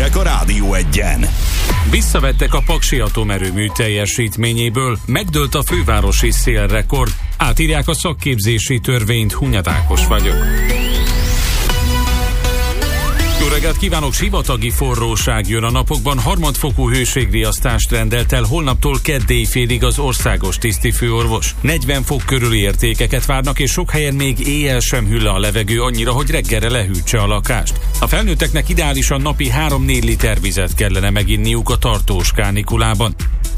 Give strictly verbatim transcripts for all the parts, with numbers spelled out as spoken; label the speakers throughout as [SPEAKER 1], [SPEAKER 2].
[SPEAKER 1] hírek a Rádió Egyen.
[SPEAKER 2] Visszavettek a Paksi atomerőmű teljesítményéből, megdőlt a fővárosi szélrekord. Átírják a szakképzési törvényt, Hunyad Ákos vagyok. Jó reggelt kívánok, sivatagi forróság jön a napokban, harmadfokú hőségriasztást rendelt el holnaptól kedd éjfélig az országos tisztifőorvos. negyven fok körüli értékeket várnak, és sok helyen még éjjel sem hűl a levegő annyira, hogy reggelre lehűtse a lakást. A felnőtteknek ideálisan napi három-négy liter vizet kellene meginniuk a tartós kánikulában.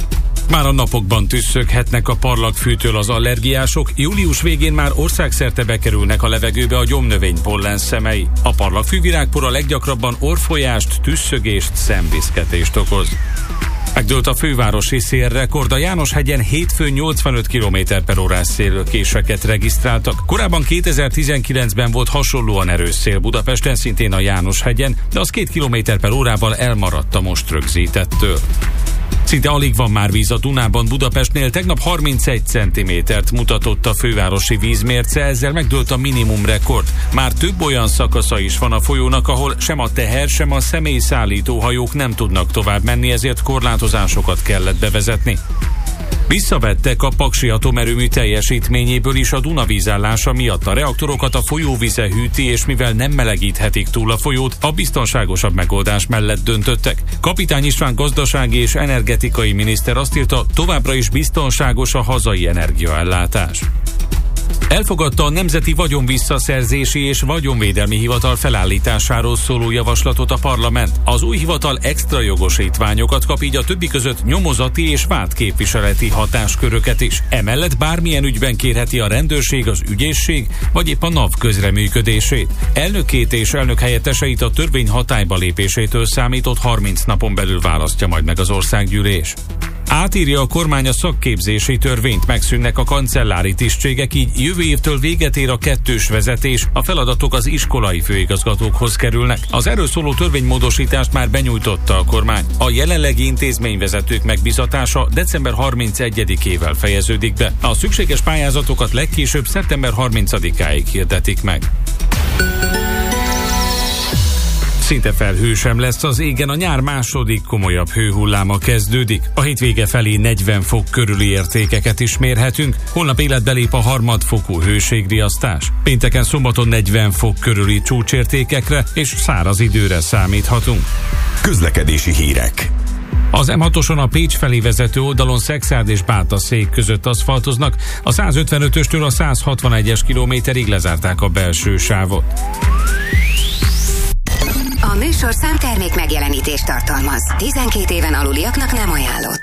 [SPEAKER 2] Már a napokban tüsszöghetnek a parlagfűtől az allergiások, július végén már országszerte bekerülnek a levegőbe a gyomnövény pollen szemei. A parlagfű virágpora leggyakrabban orrfolyást, tüsszögést, szemviszketést okoz. Megdőlt a fővárosi szélrekord, a Jánoshegyen hétfőn nyolcvanöt kilométer per órás szélkéseket regisztráltak. Korábban kétezer-tizenkilencben volt hasonlóan erős szél Budapesten, szintén a Jánoshegyen, de az két kilométer per órával elmaradt a most rögzítettől. Szinte alig van már víz a Dunában. Budapestnél tegnap harmincegy centimétert mutatott a fővárosi vízmérce, ezzel megdőlt a minimum rekord. Már több olyan szakasza is van a folyónak, ahol sem a teher, sem a személyszállító hajók nem tudnak tovább menni, ezért korlátozásokat kellett bevezetni. Visszavettek a Paksi atomerőmű teljesítményéből is a Duna vízállása miatt. A reaktorokat a folyóvize hűti, és mivel nem melegíthetik túl a folyót, a biztonságosabb megoldás mellett döntöttek. Kapitány István gazdasági és energetikai miniszter azt írta, továbbra is biztonságos a hazai energiaellátás. Elfogadta a Nemzeti Vagyonvisszaszerzési és Vagyonvédelmi Hivatal felállításáról szóló javaslatot a parlament. Az új hivatal extra jogosítványokat kap, így a többi között nyomozati és vádképviseleti hatásköröket is. Emellett bármilyen ügyben kérheti a rendőrség, az ügyészség vagy épp a NAV közreműködését. Elnökét és elnök helyetteseit a törvény hatályba lépésétől számított harminc napon belül választja majd meg az országgyűlés. Átírja a kormány a szakképzési törvényt, megszűnnek a kancellári tisztségek, így jövő évtől véget ér a kettős vezetés, a feladatok az iskolai főigazgatókhoz kerülnek. Az erről szóló törvénymódosítást már benyújtotta a kormány. A jelenlegi intézményvezetők megbizatása december harmincegyedikével fejeződik be. A szükséges pályázatokat legkésőbb szeptember harmincadikáig hirdetik meg. Szinte felhő sem lesz az égen, a nyár második komolyabb hőhulláma kezdődik. A hétvége felé negyven fok körüli értékeket is mérhetünk, holnap életbe lép a harmadfokú hőségriasztás. Pénteken, szombaton negyven fok körüli csúcsértékekre és száraz időre számíthatunk.
[SPEAKER 1] Közlekedési hírek.
[SPEAKER 2] Az em hatoson a Pécs felé vezető oldalon Szekszárd és Bátaszék között aszfaltoznak, a százötvenötöstől a százhatvanegyes kilométerig lezárták a belső sávot.
[SPEAKER 3] A műsor számtermék megjelenítést tartalmaz. tizenkét éven aluliaknak nem ajánlott.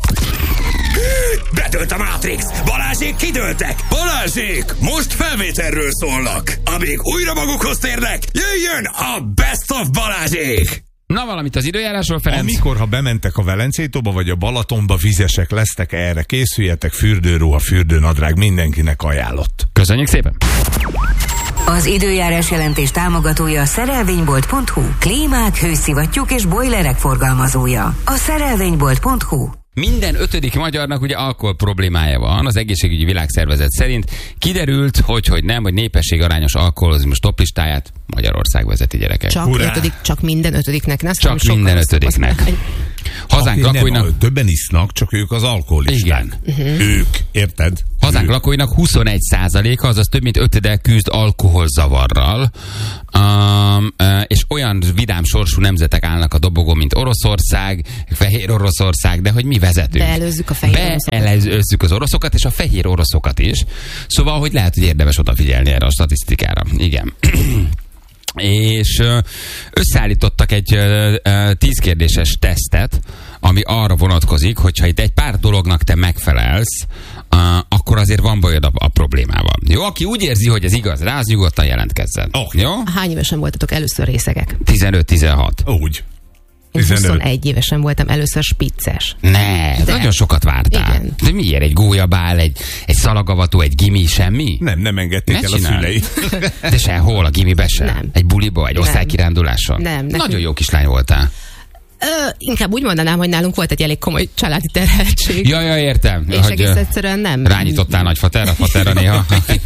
[SPEAKER 1] Bedőlt a Matrix! Balázsék kidőltek! Balázsék! Most felvételről szólnak! Amíg újra magukhoz térnek, jöjjön a Best of Balázsék!
[SPEAKER 4] Na, valamit az időjárásról, Ferenc.
[SPEAKER 5] Amikor, ha bementek a Velencétóba vagy a Balatonba, vizesek lesztek, erre készüljetek, fürdőruha, fürdőnadrág, mindenkinek ajánlott.
[SPEAKER 4] Köszönjük szépen!
[SPEAKER 3] Az időjárás jelentés támogatója a szerelvénybolt pont hu. Klímák, hőszivattyúk és bojlerek forgalmazója. A szerelvénybolt pont hu.
[SPEAKER 4] Minden ötödik magyarnak ugye alkohol problémája van. Az Egészségügyi Világszervezet szerint kiderült, hogy, hogy nem, hogy népességarányos alkoholizmus toplistáját Magyarország vezeti, gyerekek.
[SPEAKER 6] Csak, ötödik, csak minden ötödiknek. Ne
[SPEAKER 4] csak minden ötödiknek. Hazánk lakóinak...
[SPEAKER 5] Nem, többen isznak, csak ők az alkoholisták.
[SPEAKER 4] Igen.
[SPEAKER 5] Uh-huh. Ők, érted?
[SPEAKER 4] Hazánk ők. Lakóinak huszonegy százaléka, azaz több mint ötöde küzd alkoholzavarral, um, uh, és olyan vidám sorsú nemzetek állnak a dobogón, mint Oroszország, Fehér Oroszország, de hogy mi vezetünk.
[SPEAKER 6] Beelőzzük a fehér oroszokat.
[SPEAKER 4] Beelőzzük az oroszokat, és a fehér oroszokat is. Szóval, hogy lehet, hogy érdemes odafigyelni erre a statisztikára. Igen. És összeállítottak egy tíz kérdéses tesztet, ami arra vonatkozik, hogyha itt egy pár dolognak te megfelelsz, akkor azért van bajod a, a problémával. Jó, aki úgy érzi, hogy ez igaz rá, az nyugodtan jelentkezzen.
[SPEAKER 5] Oh.
[SPEAKER 4] Jó?
[SPEAKER 6] Hány évesen voltatok először részegek?
[SPEAKER 4] tizenöt-tizenhat.
[SPEAKER 5] Úgy.
[SPEAKER 6] Én huszonegy évesen voltam először spicces.
[SPEAKER 4] Ne, de nagyon sokat vártál. Igen. De miért? Egy gólyabál, egy, egy szalagavató, egy gimi, semmi?
[SPEAKER 5] Nem, nem engedték
[SPEAKER 4] ne
[SPEAKER 5] el
[SPEAKER 4] csinál.
[SPEAKER 5] a szülei.
[SPEAKER 4] De sehol, a gimibe sem?
[SPEAKER 6] Nem.
[SPEAKER 4] Egy buliba, egy osztálykiránduláson?
[SPEAKER 6] Nem.
[SPEAKER 4] Nagyon jó kislány voltál.
[SPEAKER 6] Ö, inkább úgy mondanám, hogy nálunk volt egy elég komoly családi terheltség.
[SPEAKER 4] Ja, ja, értem.
[SPEAKER 6] És
[SPEAKER 4] hogy,
[SPEAKER 6] egész egyszerűen nem.
[SPEAKER 4] Rányítottál nagyfaterra, faterra néha.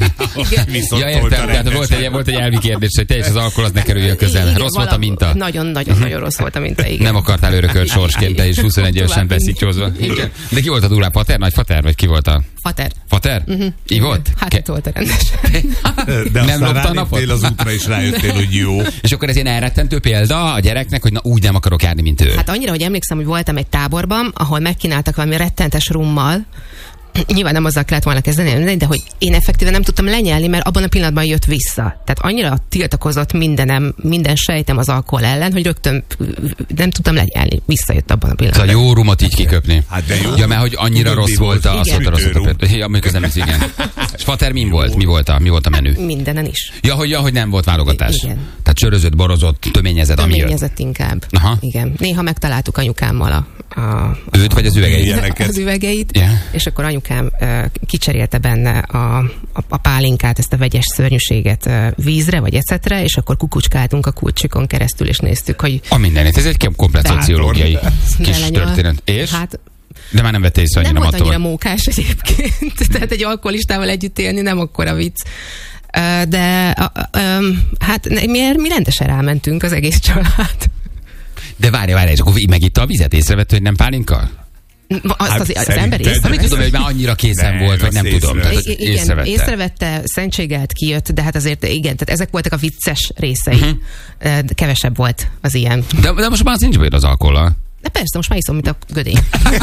[SPEAKER 4] Ja, értem, tehát volt egy, volt egy elvi kérdés, hogy te és az alkohol az ne kerüljön közel. Igen, rossz volt a minta?
[SPEAKER 6] Nagyon-nagyon-nagyon rossz volt a minta, igen.
[SPEAKER 4] Nem akartál örökölt sorsként, te is huszonegy évesen beszítsózva. De ki volt a durvább, pater, nagy fater, vagy ki volt a...
[SPEAKER 6] Fater.
[SPEAKER 4] Fater? Uh-huh. Így volt?
[SPEAKER 6] Hát itt volt a rendes.
[SPEAKER 5] De
[SPEAKER 4] nem lopta a napot?
[SPEAKER 5] az útra is rájöttél, hogy jó.
[SPEAKER 4] És akkor ez ilyen elrettentő példa a gyereknek, hogy na úgy nem akarok járni, mint ő.
[SPEAKER 6] Hát annyira, hogy emlékszem, hogy voltam egy táborban, ahol megkínáltak valami rettentes rummal. Nyilván nem azzal kellett volna kezdeni, de hogy én effektíven nem tudtam lenyelni, mert abban a pillanatban jött vissza. Tehát annyira tiltakozott mindenem, minden sejtem az alkohol ellen, hogy rögtön nem tudtam lenyelni. Visszajött abban a pillanatban.
[SPEAKER 4] Szóval jó rumot így kiköpni.
[SPEAKER 5] Hát de jó.
[SPEAKER 4] Ja, mert hogy annyira rossz volt a szotoroszott. Ja, amikor nem igen. És fater mi volt? Mi volt a, mi volt a menü?
[SPEAKER 6] Mindenen is.
[SPEAKER 4] Ja, hogy, ja, hogy nem volt válogatás.
[SPEAKER 6] Igen.
[SPEAKER 4] Tehát csörözött, borozott, töményezett, ami jött.
[SPEAKER 6] Töményezett inkább.
[SPEAKER 4] Aha.
[SPEAKER 6] Igen. Néha megtaláltuk anyukámmal a, a,
[SPEAKER 4] őt vagy az üvegeit?
[SPEAKER 6] Az üvegeit,
[SPEAKER 4] yeah.
[SPEAKER 6] És akkor anyukám uh, kicserélte benne a, a, a pálinkát, ezt a vegyes szörnyűséget uh, vízre, vagy ecetre, és akkor kukucskáltunk a kulcsikon keresztül, és néztük, hogy...
[SPEAKER 4] A mindenit, ez egy komplet szociológiai kis történet. És? Hát, de már nem vette észre annyira
[SPEAKER 6] nem volt annyira
[SPEAKER 4] matól.
[SPEAKER 6] mókás egyébként, tehát egy alkoholistával együtt élni nem akkora vicc. Uh, de uh, um, hát mi, mi rendesen rámentünk az egész család.
[SPEAKER 4] De várj, várj, és akkor megitta a vizet, észrevett, hogy nem pálinka?
[SPEAKER 6] Azt hát az, az ember észrevette.
[SPEAKER 4] Nem tudom, hogy már annyira készen
[SPEAKER 5] nem,
[SPEAKER 4] volt, vagy nem tudom. Tehát,
[SPEAKER 6] igen,
[SPEAKER 4] észrevette.
[SPEAKER 6] észrevette, szentségelt, kijött, de hát azért igen, tehát ezek voltak a vicces részei. Uh-huh. De kevesebb volt az ilyen.
[SPEAKER 4] De, de most már az nincs bajod az alkohollal.
[SPEAKER 6] De persze, most már iszom, mint a gödény.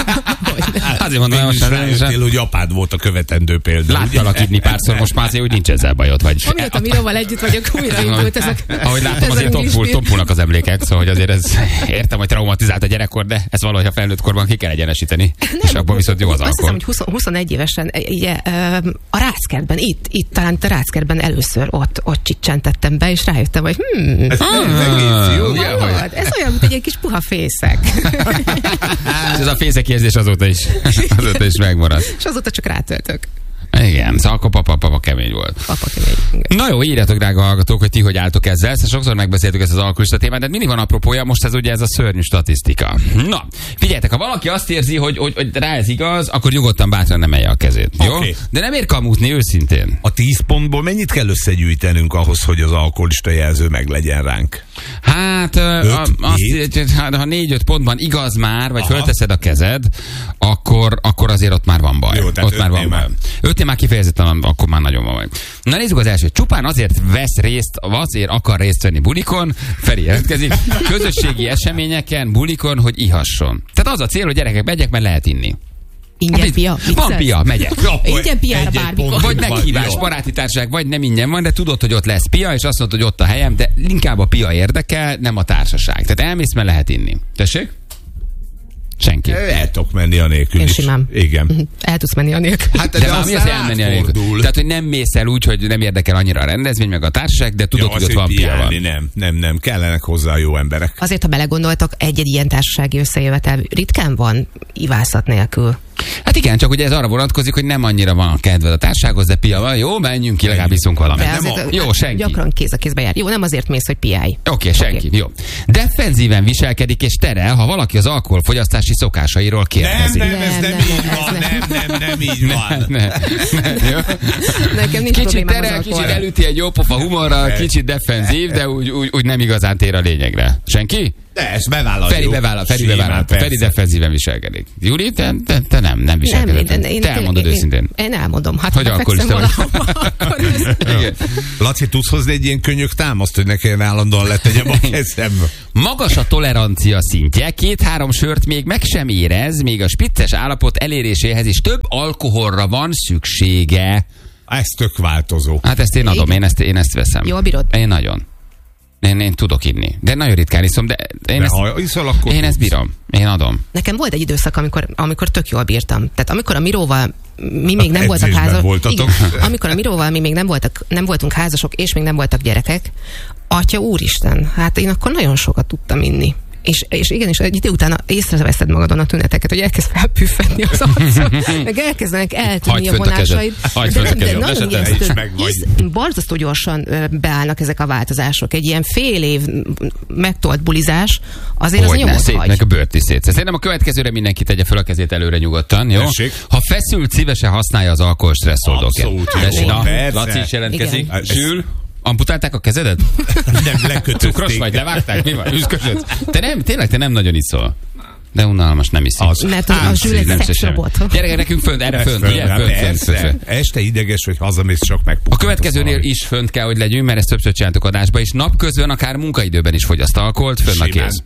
[SPEAKER 4] Azért mondom,
[SPEAKER 5] most rájöttél, hogy apád volt a követendő példa.
[SPEAKER 4] Láttalak inni párszor, most már azért, hogy nincs ezzel bajod. Vagy...
[SPEAKER 6] Amióta Miróval együtt vagyok, újra indult ezek.
[SPEAKER 4] Ahogy látom, azért tompul, tompulnak az emlékek, szóval hogy azért ez, értem, hogy traumatizált a gyerekkor, de ez valahogy a felnőtt korban ki kell egyenesíteni. Nem, és abban viszont jó az alkohol.
[SPEAKER 6] Azt hiszem, hogy huszonegy évesen ugye, a Ráckertben, itt, itt talán a Ráckertben először ott, ott csicsentettem be, és rájöttem, hogy hmm,
[SPEAKER 5] ez,
[SPEAKER 6] ah, jó, ez olyan, mint egy, egy kis puha fészek.
[SPEAKER 4] Ez a fészekérzés azóta is, azóta is megmaradt.
[SPEAKER 6] És azóta csak rátöltök.
[SPEAKER 4] Igen, szóval akkor papa, papa kemény volt.
[SPEAKER 6] Papa kemény.
[SPEAKER 4] Na jó, írjátok, drága hallgatók, hogy ti hogy álltok ezzel. Ezt sokszor megbeszéltük ezt az alkoholista témát, de mindig van apropója, most ez ugye ez a szörnyű statisztika. Na, figyeljetek, ha valaki azt érzi, hogy, hogy, hogy rá ez igaz, akkor nyugodtan bátran emelje a kezét. Jó? Okay. De nem ér kamútni őszintén.
[SPEAKER 5] A tíz pontból mennyit kell összegyűjtenünk ahhoz, hogy az alkoholista jelző meg legyen ránk?
[SPEAKER 4] Hát, öt, azt, ha négy-öt pontban igaz már, vagy aha, fölteszed a kezed, akkor, akkor azért ott már van baj.
[SPEAKER 5] Jó,
[SPEAKER 4] ott már van baj. Ötén már kifejezetten, akkor már nagyon van baj. Na nézzük az elsőt. Csupán azért vesz részt, azért akar részt venni bulikon, Feri jelentkezik, közösségi eseményeken, bulikon, hogy ihasson. Tehát az a cél, hogy gyerekek, megyek, mert lehet inni.
[SPEAKER 6] Ingyen pia?
[SPEAKER 4] Van pia, megyek.
[SPEAKER 6] Ingyen piára bármikor.
[SPEAKER 4] Vagy meghívás, baráti társaság, vagy nem ingyen van, de tudod, hogy ott lesz pia, és azt mondod, hogy ott a helyem, de inkább a pia érdekel, nem a társaság. Tehát elmész, mert lehet inni. Tessék? Senki.
[SPEAKER 5] El tudok menni anélkül
[SPEAKER 6] Én
[SPEAKER 5] is.
[SPEAKER 6] simán.
[SPEAKER 5] Igen.
[SPEAKER 6] El tudsz menni anélkül.
[SPEAKER 5] Hát,
[SPEAKER 4] de, de ami az elmenni anélkül. Tehát, hogy nem mész el úgy, hogy nem érdekel annyira a rendezvény, meg a társaság, de tudod, ja, hogy ott van pia van.
[SPEAKER 5] Nem, nem, nem. Kellenek hozzá jó emberek.
[SPEAKER 6] Azért, ha belegondoltak, egy-egy ilyen társasági összejövetel ritkán van ivászat nélkül.
[SPEAKER 4] Hát igen, csak ugye ez arra vonatkozik, hogy nem annyira van a kedved a társasághoz, de pia van, jó, menjünk ki, legalább iszunk valamit. Nem a... Jó, senki.
[SPEAKER 6] Gyakran kéz a kézbe jár. Jó, nem azért mész, hogy piálj.
[SPEAKER 4] Oké, okay, senki, okay. Jó. Defenzíven viselkedik és terel, ha valaki az alkoholfogyasztási szokásairól kérdezi.
[SPEAKER 5] Nem, nem, ez nem, nem így van, nem, nem, nem így van.
[SPEAKER 4] Nem, nem, jó.
[SPEAKER 6] Nekem nincs
[SPEAKER 4] kicsit terel, kicsit elüti egy jó pofa humorral, kicsit defenzív, de úgy, úgy, úgy nem igazán tér a lényegre. Senki?
[SPEAKER 5] De ezt bevállaljuk.
[SPEAKER 4] Feri bevállal, Feri bevállal. Feri defenzíven viselkedik. Júli, te, te, te nem, nem viselkedett.
[SPEAKER 6] Nem, én,
[SPEAKER 4] te elmondod
[SPEAKER 6] én,
[SPEAKER 4] őszintén.
[SPEAKER 6] Én elmondom. Hát,
[SPEAKER 4] hogy akkor is te vagy.
[SPEAKER 5] Laci, tudsz hozni egy ilyen könyök támaszt, hogy ne kelljen állandóan letegyem a kezem.
[SPEAKER 4] Magas a tolerancia szintje, két-három sört még meg sem érez, még a spicces állapot eléréséhez is több alkoholra van szüksége.
[SPEAKER 5] Ez tök változó.
[SPEAKER 4] Hát ezt én adom, én ezt, én ezt veszem.
[SPEAKER 6] Jól bírod?
[SPEAKER 4] Én nagyon. Én, én tudok inni. De nagyon ritkán iszom, de én,
[SPEAKER 5] de
[SPEAKER 4] ezt,
[SPEAKER 5] ha iszol, akkor
[SPEAKER 4] én ezt bírom. Én adom.
[SPEAKER 6] Nekem volt egy időszak, amikor, amikor tök jól bírtam. Tehát amikor a Miróval mi még nem voltak házasok. Amikor a Miróval mi még nem, voltak, nem voltunk házasok, és még nem voltak gyerekek, atya úristen, hát én akkor nagyon sokat tudtam inni. És, és igenis, egy idő után észreveszed magadon a tüneteket, hogy elkezd felpüffedni az arcod, meg elkezdenek eltűnni a vonásaid.
[SPEAKER 4] De nem, de nagyon
[SPEAKER 6] ijesztő. Borzasztó gyorsan beállnak ezek a változások. Egy ilyen fél év megtolt bulizás, azért az nyomot hagy.
[SPEAKER 4] Meg a bőrt is szét. Szerintem a következőre mindenki tegye fel a kezét előre nyugodtan, jó? Tessék. Ha feszült, szívesen használja az alkohol stresszoldóként.
[SPEAKER 5] Abszolút.
[SPEAKER 4] Laci is jelentkezik. Sül? Amputálták a kezedet?
[SPEAKER 5] Nem, lekötötték.
[SPEAKER 4] Cukros vagy, levágták? Mi van? Üszkösöd? Te nem, tényleg te nem nagyon iszol. De unalmas, nem iszik.
[SPEAKER 6] Az, mert a, a Zsül egy szexrobot.
[SPEAKER 4] Gyere, nekünk fönt, erre fönt, ugye? Fönt, fönt, fönt, fönt.
[SPEAKER 5] Este ideges, hogy hazamész, csak megpukkant.
[SPEAKER 4] A következőnél is fönt kell, hogy legyünk, mert ezt többször csináltuk adásba, és napközben, akár munkaidőben is fogyaszt alkoholt, fönn a kéz.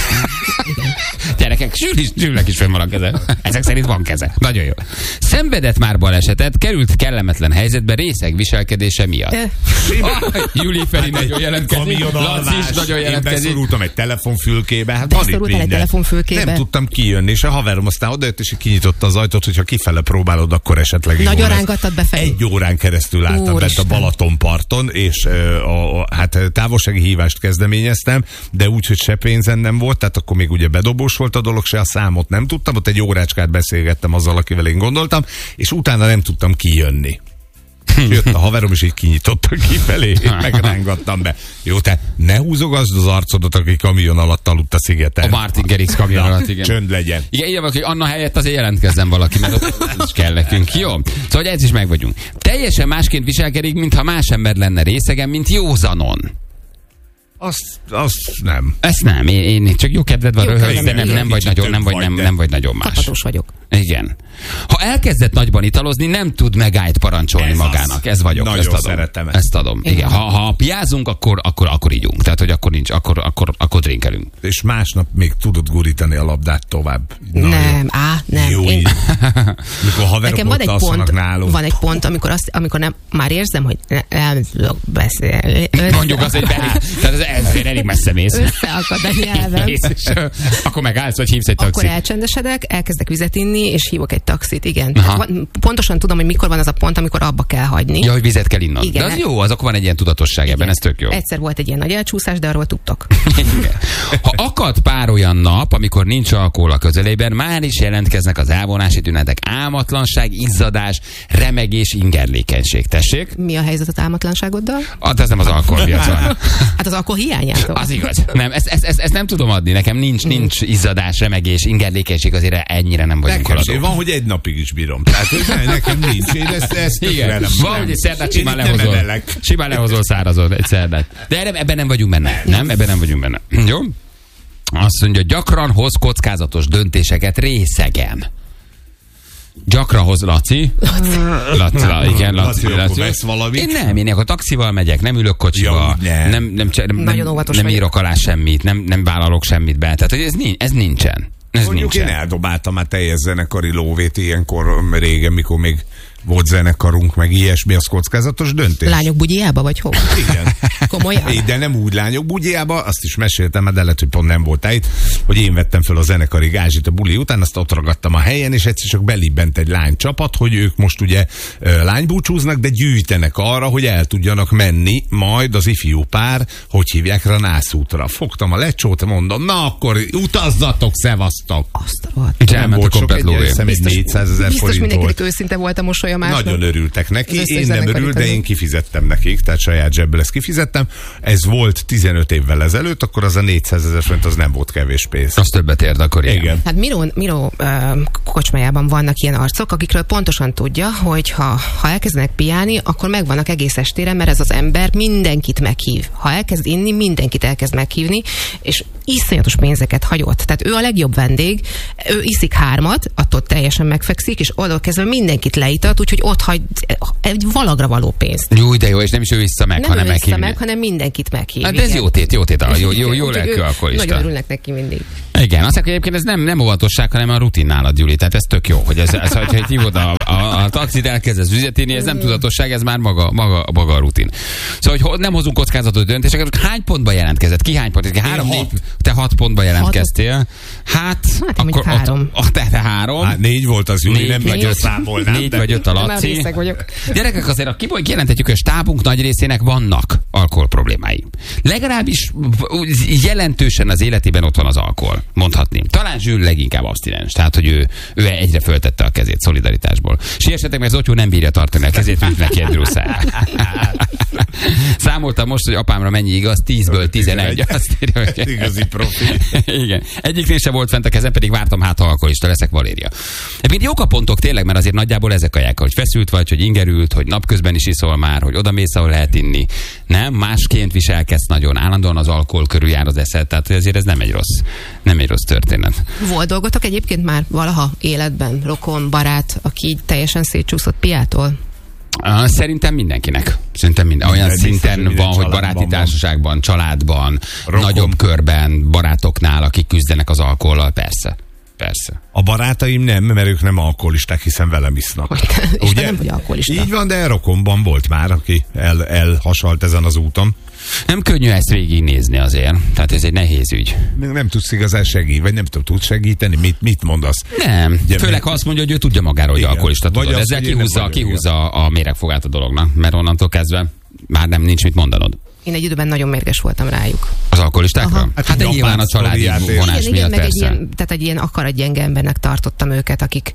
[SPEAKER 4] Gyerekek, Zsül is, Zsülnek is fönn van a keze. Ezek szerint van keze. Nagyon jó. Szenvedett már balesetet, került kellemetlen helyzetbe részeg viselkedése miatt. Ah, Júli Feri nagyon jelentkezik. Laci is nagyon jelentkezik.
[SPEAKER 5] Én beszorultam egy telefonfülkébe. Hát
[SPEAKER 6] beszorultál egy telefonfülkébe?
[SPEAKER 5] Nem tudtam kijönni, és a haverom aztán odajött, és kinyitotta az ajtót, hogyha kifele próbálod, akkor esetleg
[SPEAKER 6] nagyon rángattad befelé.
[SPEAKER 5] Egy órán keresztül álltam bent a Balatonparton, és a, a, hát távolsági hívást kezdeményeztem, de úgy, hogy se pénzem nem volt, tehát akkor még ugye bedobós volt a dolog, se a számot nem tudtam, ott egy órácskát beszélgettem azzal, akivel én gondoltam, és utána nem tudtam kijönni. Jött a haverom, és így kinyitotta kifelé, megrángattam be. Jó, te ne húzogasd az arcodat, aki kamion alatt aludt a szigeten.
[SPEAKER 4] A Martin Garrix kamion alatt, igen.
[SPEAKER 5] Csönd legyen.
[SPEAKER 4] Igen, így van, hogy Anna helyett azért jelentkezzen valaki, mert ott is kell nekünk. Jó, szóval ez is meg vagyunk. Teljesen másként viselkedik, mintha más ember lenne részegen, mint józanon.
[SPEAKER 5] Azt, azt nem.
[SPEAKER 4] Ezt nem, én, én csak jó kedved van, röhögsz, de nem, nem vagy nagyon, nem vagy, nem, nem vagy nagyon más.
[SPEAKER 6] Kapatós vagyok.
[SPEAKER 4] Igen. Ha elkezdett nagyban italozni, nem tud megállt parancsolni ez magának. Az. Ez vagyok.
[SPEAKER 5] Nagyon
[SPEAKER 4] ezt adom.
[SPEAKER 5] szeretem ezt.
[SPEAKER 4] Ezt adom. Igen. Igen. Ha, ha piázunk, akkor, akkor, akkor ígyunk. Tehát, hogy akkor nincs, akkor, akkor, akkor drinkelünk.
[SPEAKER 5] És másnap még tudod gurítani a labdát tovább.
[SPEAKER 6] Na, nem, á, nem.
[SPEAKER 5] Jó,
[SPEAKER 6] én...
[SPEAKER 5] Mikor haverok
[SPEAKER 6] nekem van egy pont,
[SPEAKER 5] nálunk.
[SPEAKER 6] van egy pont, amikor, azt, amikor nem, már érzem, hogy nem tudok beszélni.
[SPEAKER 4] Mondjuk az, hogy belé. Tehát ez elég messze mész.
[SPEAKER 6] Összeakad a nyelvem.
[SPEAKER 4] Akkor megállsz, vagy hívsz egy taxit.
[SPEAKER 6] Akkor elcsendesedek, elkezdek vizet inni, és hívok egy taxit, igen. Van, pontosan tudom, hogy mikor van az a pont, amikor abba kell hagyni.
[SPEAKER 4] Ja, hogy vizet kell innod.
[SPEAKER 6] Igen.
[SPEAKER 4] De az jó, az akkor van egy ilyen tudatosság igen. Ebben, ez tök jó.
[SPEAKER 6] Egyszer volt egy ilyen nagy elcsúszás, de arról tudtok.
[SPEAKER 4] Ha akad pár olyan nap, amikor nincs alkohol a közelében, már is jelentkeznek az elvonási tünetek. Álmatlanság, izzadás, remegés, ingerlékenység. Tessék?
[SPEAKER 6] Mi a helyzet az álmatlanságoddal?
[SPEAKER 4] Ah, ez nem az alkohol miatt van.
[SPEAKER 6] Hát az alkohol hiányától.
[SPEAKER 4] Az igaz. Nem, ezt, ezt, ezt, ezt nem tudom adni. Nekem nincs, nincs izzadás, remegés, ingerlékenység, azért ennyire nem vagyunk haladók.
[SPEAKER 5] Van, hogy egy napig is bírom. Tehát nekem nincs. Én ezt, ezt
[SPEAKER 4] igen. Nem, van, hogy egy szerdát simán lehozol. Simán lehozol szárazod egy szerdát. De ebben nem vagyunk benne. Nem? Ebben nem vagyunk benne. Jó? Azt mondja, gyakran hoz kockázatos döntéseket részegen. Gyakran hoz Laci.
[SPEAKER 6] Laci.
[SPEAKER 4] Laci, la, igen, Laci.
[SPEAKER 5] Laci, Laci. Vesz valamit.
[SPEAKER 4] Én nem, én akkor taxival megyek, nem ülök kocsiba, ja, nem, nem, nem, nem, nem írok alá semmit, nem, nem vállalok semmit be. Tehát, hogy ez, ez nincsen. Ez
[SPEAKER 5] mondjuk
[SPEAKER 4] nincsen.
[SPEAKER 5] Én eldobáltam már teljes zenekari lóvét ilyenkor régen, mikor még volt zenekarunk, meg ilyesmi, az kockázatos döntés.
[SPEAKER 6] Lányok bugyjába, vagy hol?
[SPEAKER 5] Igen.
[SPEAKER 6] Komolyan?
[SPEAKER 5] De nem úgy lányok bugyjába, azt is meséltem, de lehet, hogy pont nem volt itt, hogy én vettem fel a zenekari gázsit a buli után, azt ott ragadtam a helyen, és egyszer csak belibbent egy lánycsapat, hogy ők most ugye lánybúcsúznak, de gyűjtenek arra, hogy el tudjanak menni majd az ifjú pár, hogy hívják rá nászútra. Fogtam a lecsót, mondom, na akkor utazzatok, szevasztok.
[SPEAKER 6] Azt rohadt.
[SPEAKER 5] Nem volt sok, egy, egy négyszázezer forint volt.
[SPEAKER 6] Mindenkinek őszinte volt a mosolya másnak.
[SPEAKER 5] Nagyon örültek neki, én nem örült, de én kifizettem nekik, tehát saját zsebből ezt kifizettem. Ez volt tizenöt évvel ezelőtt, akkor az a négyszázezer forint az nem volt kevés pénz.
[SPEAKER 4] Az többet érd akkor igen. igen.
[SPEAKER 6] Hát Miró, Miró uh, kocsmájában vannak ilyen arcok, akikről pontosan tudja, hogy ha, ha elkezdenek piálni, akkor megvannak egész estére, mert ez az ember mindenkit meghív. Ha elkezd inni, mindenkit elkezd meghívni, és iszonyatos pénzeket hagyott. Tehát ő a legjobb vendég, ő iszik hármat, attól teljesen megfekszik, és oda kezdve mindenkit leítat, úgyhogy ott hagy egy valagra való pénzt.
[SPEAKER 4] Jó, de jó, és nem is ő vissza meg,
[SPEAKER 6] nem
[SPEAKER 4] hanem
[SPEAKER 6] meghívni. Nem ő vissza meg, hanem mindenkit meghív.
[SPEAKER 4] Hát ez jó tét, jó tét, jó, jó, jó lelkű alkoholista.
[SPEAKER 6] Nagyon örülnek neki mindig.
[SPEAKER 4] Igen, azt mondja, hogy egyébként ez nem, nem óvatosság, hanem a rutin nálad, Gyuri, tehát ez tök jó, hogy ez, ez hogy hívod a A, a taxit elkezdesz üzletélni, ez nem tudatosság, ez már maga, maga, maga a rutin. Szóval, hogy nem hozunk kockázatos döntéseket, hány pontban jelentkezett? Ki hány pont? Három, négy, te hat pontban jelentkeztél. Hát,
[SPEAKER 6] hát
[SPEAKER 4] akkor
[SPEAKER 6] három.
[SPEAKER 4] Ott, te, te három.
[SPEAKER 5] Hát négy volt az Júli, nem vagy öt számolnám.
[SPEAKER 4] Négy vagy öt a Laci. Gyerekek, azért a kijelenthetjük, hogy a stábunk nagy részének vannak alkohol problémái. Legalábbis jelentősen az életében ott van az alkohol, mondhatném. Talán Zsül leginkább abstinens, tehát hogy ő, ő egyre föltette a kezét szolidaritásból. Siessetek, mert Zotyó nem bírja tartani a kezét, mint neki egy drusszál. Számoltam most, hogy apámra mennyi igaz, tízből tizenegy. Azt írja, hogy...
[SPEAKER 5] Igazi profi.
[SPEAKER 4] Igen. Egyiknél sem volt fent a kezem, pedig vártam, hát ha alkoholista leszek, Valéria. Egyébként jók a pontok tényleg, mert azért nagyjából ezek a jelek, hogy feszült vagy, hogy ingerült, hogy napközben is iszol már, hogy oda mész, ahol lehet inni. Nem, másként viselkedsz nagyon, állandóan az alkohol körül jár az eszed, tehát azért ez nem egy rossz, nem egy rossz történet.
[SPEAKER 6] Volt dolgotok egyébként már valaha életben, rokon, barát, aki teljesen szétcsúszott piától?
[SPEAKER 4] Szerintem mindenkinek. Szerintem minden. Olyan minden, szinten minden van, hogy baráti van. Társaságban, családban, Rokon. Nagyobb körben, barátoknál, akik küzdenek az alkohollal, persze. Persze.
[SPEAKER 5] A barátaim nem, mert ők nem alkoholisták, hiszen velem isznak.
[SPEAKER 6] És te nem vagy alkoholista.
[SPEAKER 5] Így van, de rokonban volt már, aki el, elhasalt ezen az úton.
[SPEAKER 4] Nem könnyű ezt végignézni azért. Tehát ez egy nehéz ügy.
[SPEAKER 5] Nem, nem tudsz igazán segíteni, vagy nem tudsz segíteni. Mit, mit mondasz?
[SPEAKER 4] Nem. Ugye, főleg ha azt mondja, hogy ő tudja magáról, hogy alkoholista. Tudod. Az, ezzel kihúzza, kihúzza a méregfogát a dolognak. Mert onnantól kezdve már nem nincs mit mondanod.
[SPEAKER 6] Én egy időben nagyon mérges voltam rájuk.
[SPEAKER 4] Az alkoholistákra? Hát, hát nyilván a családi vonás
[SPEAKER 6] igen,
[SPEAKER 4] miatt
[SPEAKER 6] igen,
[SPEAKER 4] persze.
[SPEAKER 6] Egy ilyen, tehát egy ilyen akaratgyenge embernek tartottam őket, akik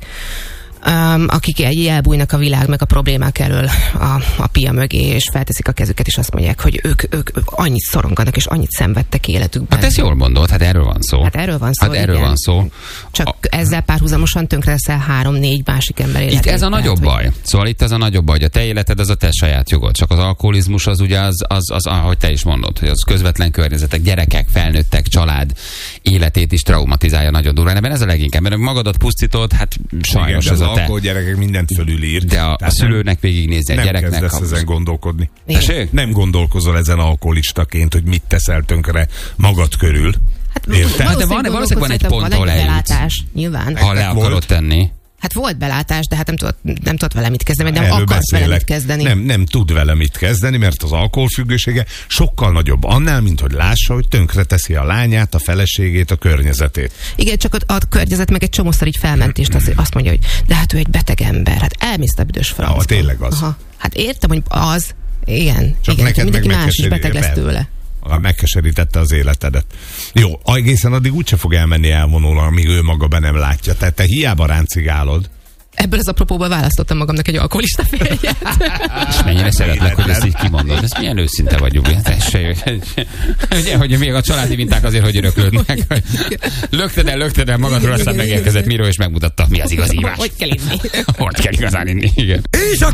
[SPEAKER 6] Um, akik egy elbújnak a világ meg a problémák elől a, a pia mögé, és felteszik a kezüket, és azt mondják, hogy ők, ők, ők annyit szoronganak, és annyit szenvedtek életükben.
[SPEAKER 4] Hát ez jól mondod, hát erről van szó.
[SPEAKER 6] Hát erről van szó,
[SPEAKER 4] Hát erről
[SPEAKER 6] igen.
[SPEAKER 4] van szó.
[SPEAKER 6] Csak
[SPEAKER 4] a...
[SPEAKER 6] ezzel párhuzamosan tönkre leszel három-négy másik ember életét.
[SPEAKER 4] Itt ez a nagyobb
[SPEAKER 6] tehát,
[SPEAKER 4] baj. Hogy... Szóval itt ez a nagyobb baj, hogy a te életed az a te saját jogod. Csak az alkoholizmus az ugye az, az, az, ahogy te is mondod, hogy az közvetlen környezetek, gyerekek, felnőttek, család életét is traumatizálja nagyon durván. Ebben ez a leginkább, mert magadat pusztítod, hát sajnos
[SPEAKER 5] igen,
[SPEAKER 4] ez a te.
[SPEAKER 5] Gyerekek mindent fölülír.
[SPEAKER 4] De a, a szülőnek végignézni, a gyereknek...
[SPEAKER 5] Nem kezdesz
[SPEAKER 4] a...
[SPEAKER 5] ezen gondolkodni.
[SPEAKER 4] Tessék?
[SPEAKER 5] Nem gondolkozol ezen alkoholistaként, hogy mit teszel tönkre magad körül.
[SPEAKER 6] Hát,
[SPEAKER 4] hát de van, valószínűleg van egy pont, ahol eljutsz.
[SPEAKER 6] Nyilván.
[SPEAKER 4] Ha le akarod tenni.
[SPEAKER 6] Hát volt belátás, de hát nem tudott, nem tudott vele mit kezdeni, nem Erről akart beszélek. vele mit kezdeni.
[SPEAKER 5] Nem, nem tud vele mit kezdeni, mert az alkoholfüggősége sokkal nagyobb annál, mint hogy lássa, hogy tönkre teszi a lányát, a feleségét, a környezetét.
[SPEAKER 6] Igen, csak a, a környezet meg egy csomószor így felmentést azt, azt mondja, hogy de hát ő egy beteg ember, hát elmész a büdös francba.
[SPEAKER 5] Ja, tényleg az.
[SPEAKER 6] Aha. Hát értem, hogy az, igen,
[SPEAKER 5] csak
[SPEAKER 6] igen,
[SPEAKER 5] neked
[SPEAKER 6] mindenki más is beteg lesz tőle.
[SPEAKER 5] Megkeserítette az életedet. Jó, egészen addig úgyse fog elmenni elvonulni, amíg ő maga be nem látja. Tehát te hiába ráncigálod. Ebből
[SPEAKER 6] az apropóból választottam magamnak egy alkoholista férjet.
[SPEAKER 4] És mennyire szeretlek, hogy ezt így kimondod. Ez milyen őszinte vagyunk. Ugye, hogy még a családi minták azért, hogy öröklődnek. Lökted el, lökted el magadról, aztán megérkezett Miró, és megmutatta, mi az igazi ívás.
[SPEAKER 6] Hogy kell inni.
[SPEAKER 4] Hogy kell igazán inni, igen.
[SPEAKER 1] És a